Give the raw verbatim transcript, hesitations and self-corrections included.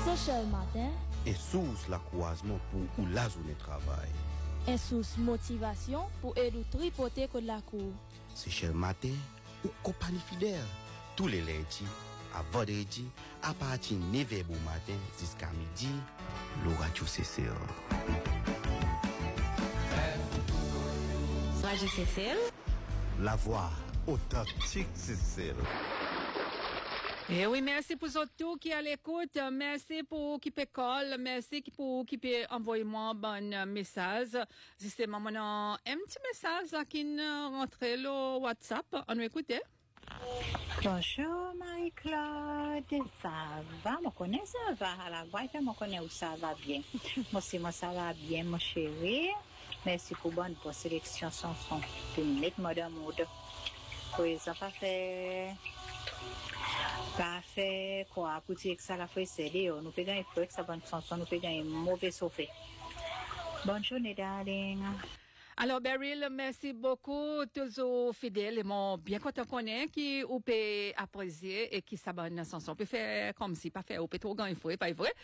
Social matin. Et source la croisement pour ou la journée de travail. Et source motivation pour aider tripoter que la cour. C'est chez le matin ou compagnie fidèle. Tous les lundis à vendredi à partir de neuf heures du matin jusqu'à midi, le radio C C L. Radio C C L. La voix authentique C C L. Eh oui, merci pour tout qui à l'écoute. Merci pour qui peut call. Merci pour qui peut envoyer moi un bon message. Justement, mon un petit message là qui rentre le WhatsApp. On nous écoute. Bonjour Marie-Claude, ça va? Je connais ça va à la voix, je connais où ça va bien. Moi aussi, moi ça va bien, mon chéri. Merci pour bonne pour sélection chanson. Pour mettre madame mode. Oui, ça pas fait. Pas fait quoi pour dire que ça la fait céder nous peut gagner pour ça bonne chanson nous peut gagner mauvais sauvé. Bonne journée darling. Alors Beryl, merci beaucoup, toujours fidèle et mon bien content qu'on est qui ou peut apprécier et qui s'abonne à chanson. On peut faire comme si pas faire ou peut trop gagner faut pas vrai.